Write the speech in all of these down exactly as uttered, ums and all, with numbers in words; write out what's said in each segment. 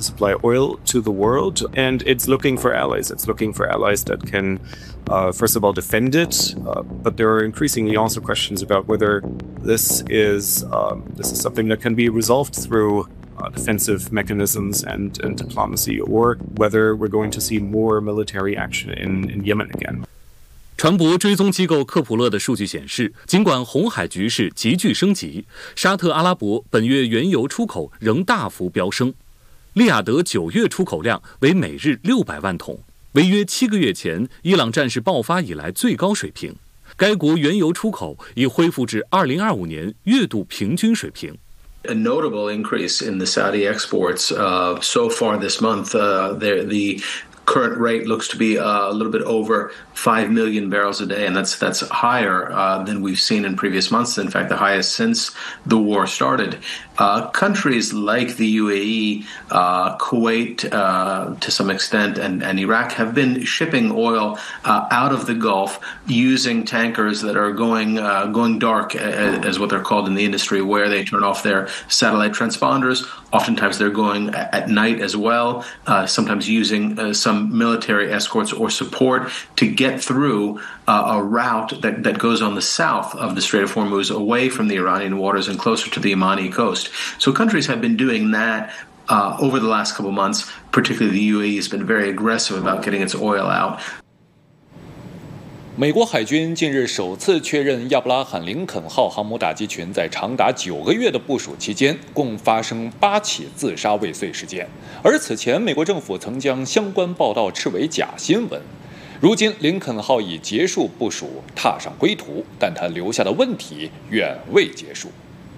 supply oil to the world, and it's looking for allies. It's looking for allies that can, uh, first of all, defend it, uh, but there are increasingly also questions about whether this is um, this is something that can be resolved through uh, defensive mechanisms and, and diplomacy, or whether we're going to see more military action in, in Yemen again. 船舶追踪机构科普勒的数据显示，尽管红海局势急剧升级，沙特阿拉伯本月原油出口仍大幅飙升。利雅得九月出口量为每日六百万桶，为约七个月前伊朗战事爆发以来最高水平。该国原油出口已恢复至二零二五年月度平均水平。 A notable increase in the Saudi exports uh, so far this month. Uh, the current rate looks to be uh, a little bit over five million barrels a day, and that's that's higher uh, than we've seen in previous months. In fact, the highest since the war started. Uh, countries like the U A E, uh, Kuwait, uh, to some extent, and, and Iraq have been shipping oil uh, out of the Gulf using tankers that are going uh, going dark, as, as what they're called in the industry, where they turn off their satellite transponders. Oftentimes, they're going at night as well, uh, sometimes using uh, some military escorts or support to get through uh, a route that, that goes on the south of the Strait of Hormuz, away from the Iranian waters and closer to the Yemeni coast. So countries have been doing that uh, over the last couple of months. Particularly the U A E has been very aggressive about getting its oil out. 美国海军近日首次确认，亚伯拉罕·林肯号航母打击群在长达九个月的部署期间，共发生八起自杀未遂事件。而此前，美国政府曾将相关报道斥为假新闻。如今，林肯号已结束部署，踏上归途，但它留下的问题远未结束。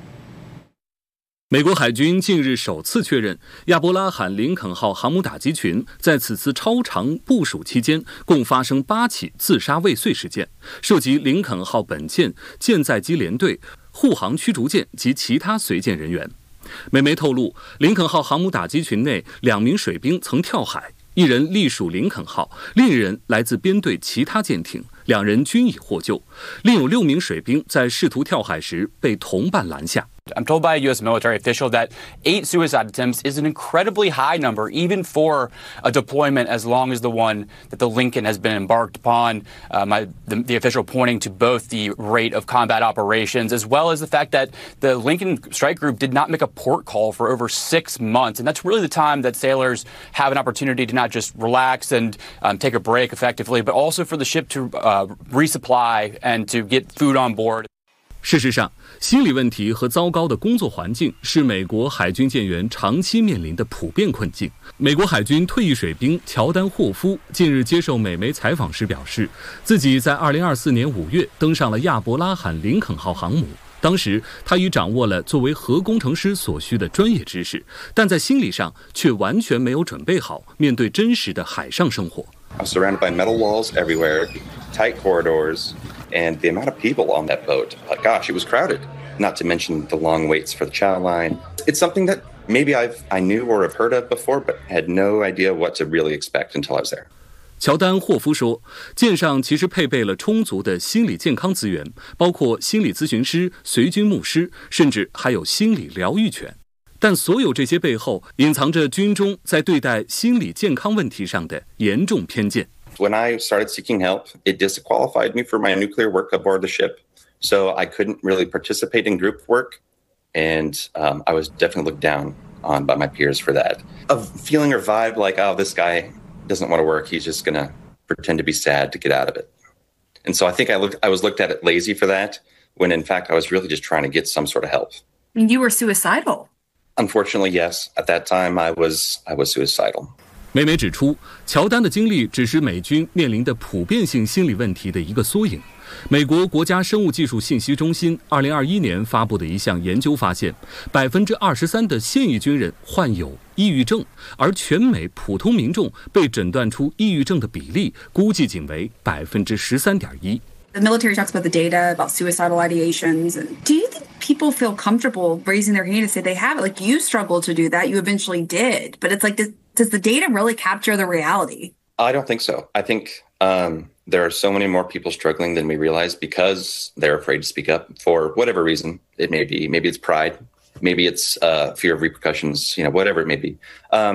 美国海军近日首次确认，亚伯拉罕·林肯号航母打击群在此次超长部署期间，共发生八起自杀未遂事件，涉及林肯号本舰、舰载机联队、护航驱逐舰及其他随舰人员。美媒透露，林肯号航母打击群内两名水兵曾跳海，一人隶属林肯号，另一人来自编队其他舰艇，两人均已获救。另有六名水兵在试图跳海时被同伴拦下。 I'm told by a U S military official that eight suicide attempts is an incredibly high number, even for a deployment as long as the one that the Lincoln has been embarked upon. Um, I, the, the official pointing to both the rate of combat operations as well as the fact that the Lincoln Strike Group did not make a port call for over six months. And that's really the time that sailors have an opportunity to not just relax and um, take a break effectively, but also for the ship to uh, resupply and to get food on board. 事实上，心理问题和糟糕的工作环境是美国海军舰员长期面临的普遍困境。美国海军退役水兵乔丹·霍夫近日接受美媒采访时表示，自己在二零二四年五月登上了亚伯拉罕·林肯号航母，当时他已掌握了作为核工程师所需的专业知识，但在心理上却完全没有准备好面对真实的海上生活。 I was surrounded by metal walls everywhere, tight corridors, and the amount of people on that boat, like, gosh, it was crowded. Not to mention the long waits for the chow line. It's something that maybe I've I knew or have heard of before, but had no idea what to really expect until I was there. 乔丹·霍夫说，舰上其实配备了充足的心理健康资源，包括心理咨询师、随军牧师，甚至还有心理疗愈犬。但所有这些背后隐藏着军中在对待心理健康问题上的严重偏见。 When I started seeking help, it disqualified me for my nuclear work aboard the ship, so I couldn't really participate in group work, and um, I was definitely looked down on by my peers for that. A feeling or vibe like, oh, this guy doesn't want to work, he's just going to pretend to be sad to get out of it. And so I think I, looked, I was looked at it lazy for that, when in fact I was really just trying to get some sort of help. You were suicidal. Unfortunately, yes. At that time, I was I was suicidal. 美媒指出，乔丹的经历只是美军面临的普遍性心理问题的一个缩影。美国国家生物技术信息中心二零二一年发布的一项研究发现，百分之二十三的现役军人患有抑郁症，而全美普通民众被诊断出抑郁症的比例估计仅为百分之十三点一。 The military talks about the data, about suicidal ideations. Do you think people feel comfortable raising their hand and say they have it? Like, you struggled to do that. You eventually did. But it's like, does, does the data really capture the reality? I don't think so. I think um, there are so many more people struggling than we realize because they're afraid to speak up for whatever reason it may be. Maybe it's pride. Maybe it's uh, fear of repercussions, you know, whatever it may be. Um,